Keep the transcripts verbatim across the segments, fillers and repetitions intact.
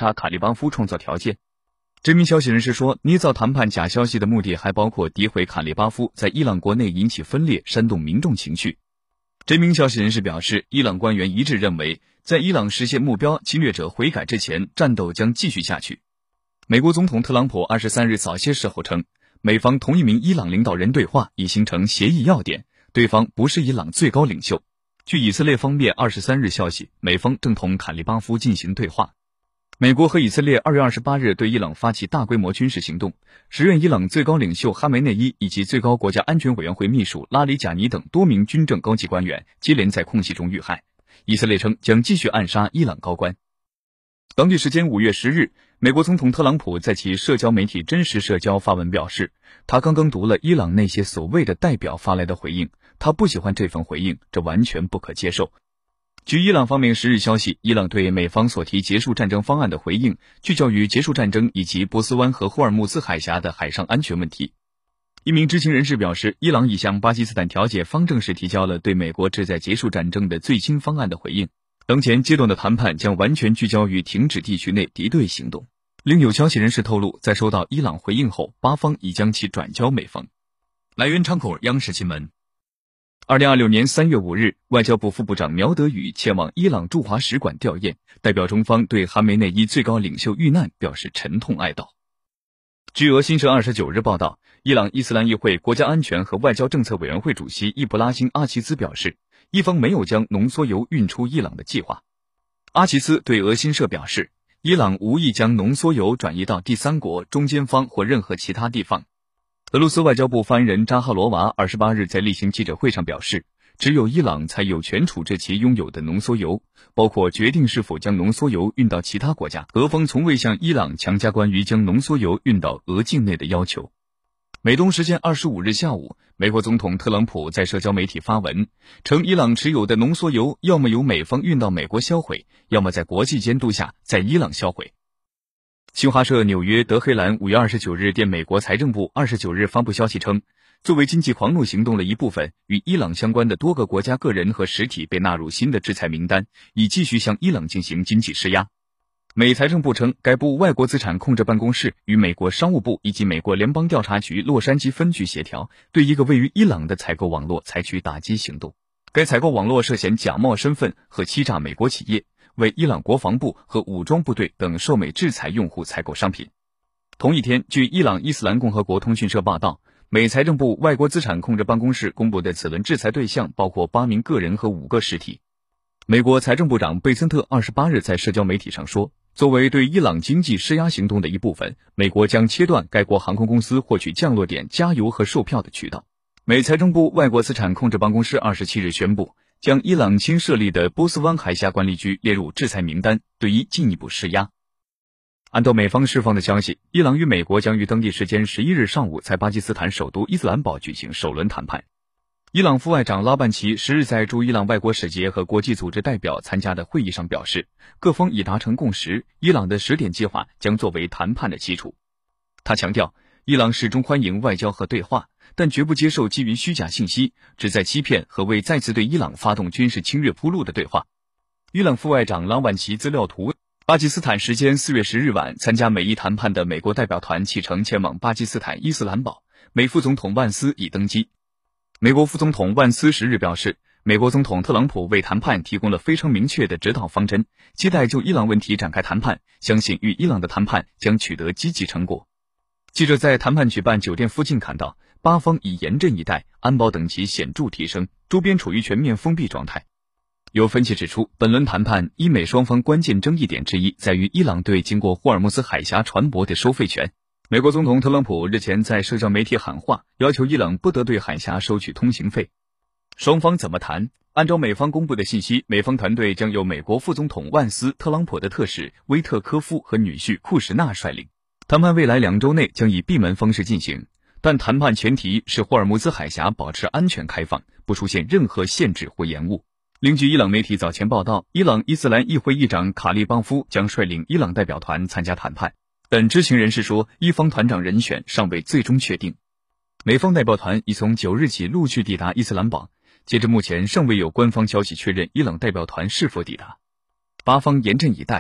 杀卡利巴夫创造条件。这名消息人士说，捏造谈判假消息的目的还包括诋毁卡利巴夫在伊朗国内引起分裂，煽动民众情绪。这名消息人士表示，伊朗官员一致认为，在伊朗实现目标侵略者悔改之前，战斗将继续下去。美国总统特朗普二十三日早些时候称，美方同一名伊朗领导人对话已形成协议要点，对方不是伊朗最高领袖。据以色列方面二十三日消息，美方正同卡利巴夫进行对话。美国和以色列二月二十八日对伊朗发起大规模军事行动，时任伊朗最高领袖哈梅内伊以及最高国家安全委员会秘书拉里贾尼等多名军政高级官员接连在空袭中遇害。以色列称将继续暗杀伊朗高官。当地时间五月十日，美国总统特朗普在其社交媒体真实社交发文表示，他刚刚读了伊朗那些所谓的代表发来的回应，他不喜欢这份回应，这完全不可接受。据伊朗方面十日消息，伊朗对美方所提结束战争方案的回应聚焦于结束战争以及波斯湾和霍尔木兹海峡的海上安全问题。一名知情人士表示，伊朗已向巴基斯坦调解方正式提交了对美国旨在结束战争的最新方案的回应。当前阶段的谈判将完全聚焦于停止地区内敌对行动。另有消息人士透露，在收到伊朗回应后，巴方已将其转交美方。来源昌口央视新闻。二零二六年三月五日，外交部副部长苗德宇前往伊朗驻华使馆吊唁，代表中方对哈梅内伊最高领袖遇难表示沉痛哀悼。据俄新社二十九日报道，伊朗伊斯兰议会国家安全和外交政策委员会主席伊布拉辛·阿齐兹表示，伊方没有将浓缩铀运出伊朗的计划。阿齐兹对俄新社表示，伊朗无意将浓缩铀转移到第三国、中间方或任何其他地方。俄罗斯外交部发言人扎哈罗娃二十八日在例行记者会上表示，只有伊朗才有权处置其拥有的浓缩铀，包括决定是否将浓缩铀运到其他国家。俄方从未向伊朗强加关于将浓缩铀运到俄境内的要求。美东时间二十五日下午，美国总统特朗普在社交媒体发文，称伊朗持有的浓缩铀要么由美方运到美国销毁，要么在国际监督下在伊朗销毁。新华社纽约德黑兰五月二十九日电美国财政部二十九日发布消息称，作为经济狂怒行动的一部分，与伊朗相关的多个国家个人和实体被纳入新的制裁名单，以继续向伊朗进行经济施压。美财政部称，该部外国资产控制办公室与美国商务部以及美国联邦调查局洛杉矶分局协调，对一个位于伊朗的采购网络采取打击行动。该采购网络涉嫌假冒身份和欺诈美国企业，为伊朗国防部和武装部队等受美制裁用户采购商品。同一天，据伊朗伊斯兰共和国通讯社报道，美财政部外国资产控制办公室公布的此轮制裁对象包括八名个人和五个实体。美国财政部长贝森特二十八日在社交媒体上说，作为对伊朗经济施压行动的一部分，美国将切断该国航空公司获取降落点、加油和售票的渠道。美财政部外国资产控制办公室二十七日宣布，将伊朗新设立的波斯湾海峡管理局列入制裁名单，对伊进一步施压。按照美方释放的消息，伊朗与美国将于当地时间十一日上午在巴基斯坦首都伊斯兰堡举行首轮谈判。伊朗副外长拉办齐十日在驻伊朗外国使节和国际组织代表参加的会议上表示，各方已达成共识，伊朗的十点计划将作为谈判的基础。他强调，伊朗始终欢迎外交和对话，但绝不接受基于虚假信息、旨在欺骗和为再次对伊朗发动军事侵略铺路的对话。伊朗副外长拉万齐资料图，巴基斯坦时间四月十日晚，参加美伊谈判的美国代表团启程前往巴基斯坦伊斯兰堡，美副总统万斯已登机。美国副总统万斯十日表示，美国总统特朗普为谈判提供了非常明确的指导方针，期待就伊朗问题展开谈判，相信与伊朗的谈判将取得积极成果。记者在谈判举办酒店附近看到，巴方已严阵以待，安保等级显著提升，周边处于全面封闭状态。有分析指出，本轮谈判伊美双方关键争议点之一在于伊朗对经过霍尔木兹海峡船舶的收费权。美国总统特朗普日前在社交媒体喊话，要求伊朗不得对海峡收取通行费。双方怎么谈？按照美方公布的信息，美方团队将由美国副总统万斯、特朗普的特使威特科夫和女婿库什纳率领。谈判未来两周内将以闭门方式进行，但谈判前提是霍尔木兹海峡保持安全开放，不出现任何限制或延误。另据伊朗媒体早前报道，伊朗伊斯兰议会议长卡利邦夫将率领伊朗代表团参加谈判。但知情人士说，伊方团长人选尚未最终确定。美方代表团已从九日起陆续抵达伊斯兰堡，截至目前尚未有官方消息确认伊朗代表团是否抵达。巴方严阵以待，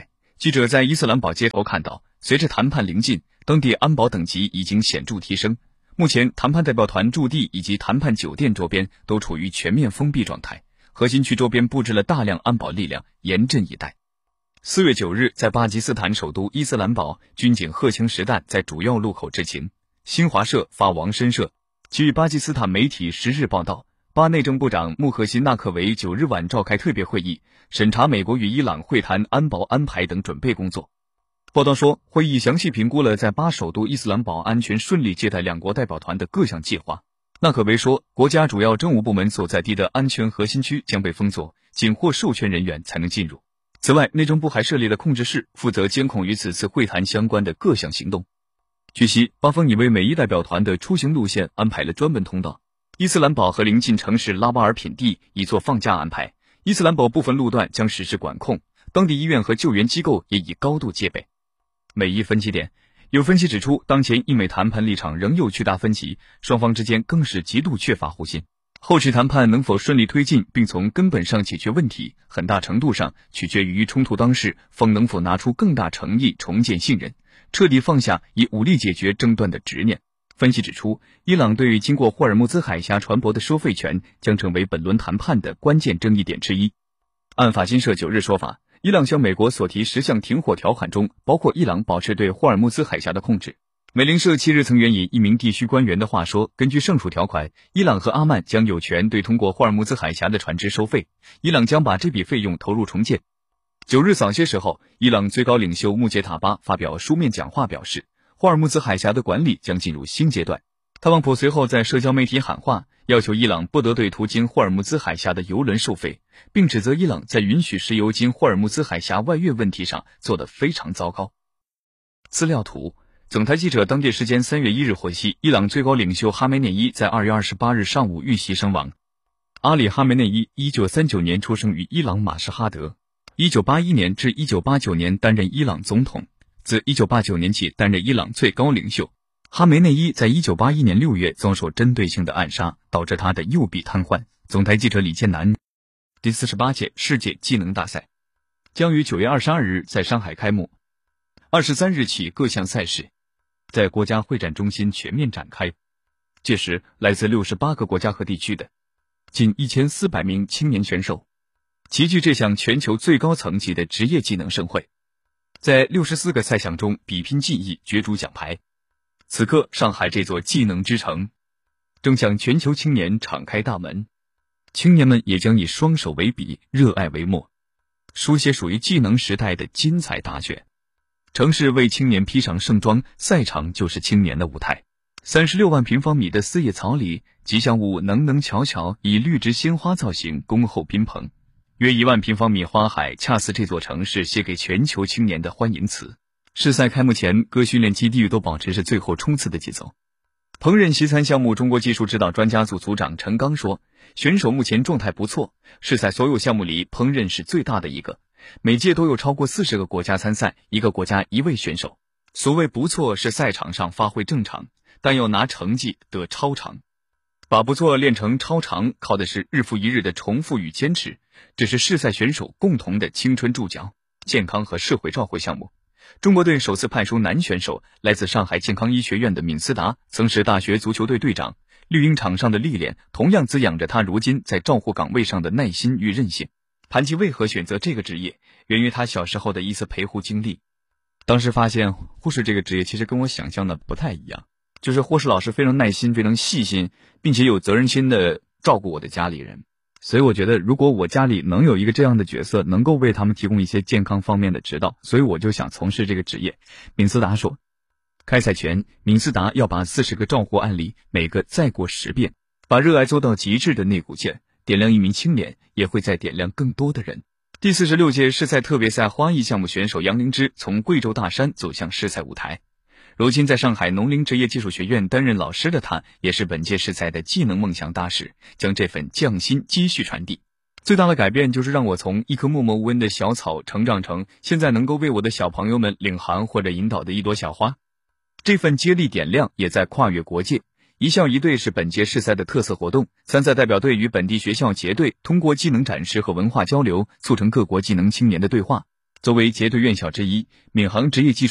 记者在伊斯兰堡街头看到，随着谈判临近，当地安保等级已经显著提升。目前，谈判代表团驻地以及谈判酒店周边都处于全面封闭状态，核心区周边布置了大量安保力量，严阵以待。四月九日，在巴基斯坦首都伊斯兰堡，军警荷枪实弹在主要路口执勤。新华社发王申社。据巴基斯坦媒体十日报道，巴内政部长穆赫辛纳克维九日晚召开特别会议，审查美国与伊朗会谈安保安排等准备工作。报道说，会议详细评估了在巴首都伊斯兰堡安全顺利接待两国代表团的各项计划。纳克维说，国家主要政务部门所在地的安全核心区将被封锁，仅获授权人员才能进入。此外，内政部还设立了控制室，负责监控与此次会谈相关的各项行动。据悉，巴方已为每一代表团的出行路线安排了专门通道。伊斯兰堡和邻近城市拉瓦尔品地已做放假安排，伊斯兰堡部分路段将实施管控，当地医院和救援机构也已高度戒备。美伊分歧点，有分析指出，当前印美谈判立场仍有巨大分歧，双方之间更是极度缺乏互信。后续谈判能否顺利推进并从根本上解决问题，很大程度上取决于冲突当事方能否拿出更大诚意重建信任，彻底放下以武力解决争端的执念。分析指出，伊朗对于经过霍尔木兹海峡船舶的收费权将成为本轮谈判的关键争议点之一。按法新社九日说法，伊朗向美国所提十项停火条款中，包括伊朗保持对霍尔木兹海峡的控制。美联社七日曾援引一名地区官员的话说，根据上述条款，伊朗和阿曼将有权对通过霍尔木兹海峡的船只收费，伊朗将把这笔费用投入重建。九日早些时候，伊朗最高领袖穆杰塔巴发表书面讲话表示，霍尔木兹海峡的管理将进入新阶段。特朗普随后在社交媒体喊话，要求伊朗不得对途经霍尔木兹海峡的油轮收费，并指责伊朗在允许石油经霍尔木兹海峡外越问题上做得非常糟糕。资料图，总台记者当地时间三月一日获悉，伊朗最高领袖哈梅内伊在二月二十八日上午遇袭身亡。阿里·哈梅内伊一九三九年出生于伊朗马什哈德，一九八一年至一九八九年担任伊朗总统，自一九八九年起担任伊朗最高领袖。哈梅内伊在一九八一年六月遭受针对性的暗杀，导致他的右臂瘫痪。总台记者李建南。第四十八届世界技能大赛将于九月二十二日在上海开幕，二十三日起各项赛事在国家会展中心全面展开。届时，来自六十八个国家和地区的近一千四百名青年选手齐聚这项全球最高层级的职业技能盛会，在六十四个赛项中比拼技艺，角逐奖牌。此刻，上海这座技能之城正向全球青年敞开大门，青年们也将以双手为笔，热爱为墨，书写属于技能时代的精彩答卷。城市为青年披上盛装，赛场就是青年的舞台。三十六万平方米的四叶草里，吉祥物能能巧巧以绿植鲜花造型恭候宾朋。约一万平方米花海，恰似这座城市写给全球青年的欢迎词。试赛开幕前，各训练基地都保持着最后冲刺的节奏。烹饪西餐项目中国技术指导专家组组长陈刚说，选手目前状态不错，试赛所有项目里烹饪是最大的一个，每届都有超过四十个国家参赛，一个国家一位选手。所谓不错是赛场上发挥正常，但要拿成绩得超常。把不错练成超常，靠的是日复一日的重复与坚持，这是试赛选手共同的青春注脚。健康和社会照会项目，中国队首次派出男选手，来自上海健康医学院的闵思达，曾是大学足球队队长。绿茵场上的历练同样滋养着他如今在照护岗位上的耐心与韧性。谈及为何选择这个职业，源于他小时候的一次陪护经历。当时发现护士这个职业其实跟我想象的不太一样，就是护士老师非常耐心，非常细心，并且有责任心的照顾我的家里人。所以我觉得如果我家里能有一个这样的角色，能够为他们提供一些健康方面的指导，所以我就想从事这个职业。闵思达说，开赛前闵思达要把四十个照护案例每个再过十遍，把热爱做到极致的那股劲，点亮一名青年，也会再点亮更多的人。第四十六届世赛特别赛花艺项目选手杨灵芝从贵州大山走向世赛舞台。如今在上海农林职业技术学院担任老师的他，也是本届世赛的技能梦想大使，将这份匠心继续传递。最大的改变就是让我从一棵默默无闻的小草成长成现在能够为我的小朋友们领航或者引导的一朵小花。这份接力点亮也在跨越国界。一校一队是本届世赛的特色活动，参赛代表队与本地学校结对，通过技能展示和文化交流，促成各国技能青年的对话。 作为结对院校之一，闵行职业技术